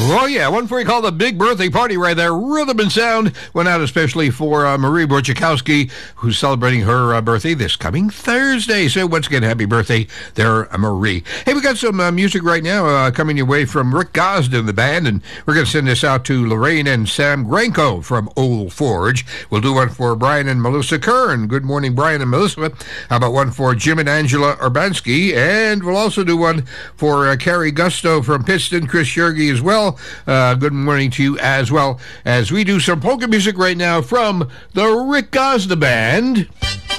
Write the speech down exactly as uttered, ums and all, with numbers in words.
Oh, yeah. One for you called the Big Birthday Party right there. Rhythm and sound went out especially for uh, Marie Borchakowski, who's celebrating her uh, birthday this coming Thursday. So once again, happy birthday there, uh, Marie. Hey, we got some uh, music right now uh, coming your way from Rick Gosden, the band, and we're going to send this out to Lorraine and Sam Granko from Old Forge. We'll do one for Brian and Melissa Kern. Good morning, Brian and Melissa. How about one for Jim and Angela Urbanski? And we'll also do one for uh, Carrie Gusto from Pittston, Chris Yergi as well. Uh, good morning to you as well, as we do some polka music right now from the Rick Gosden Band.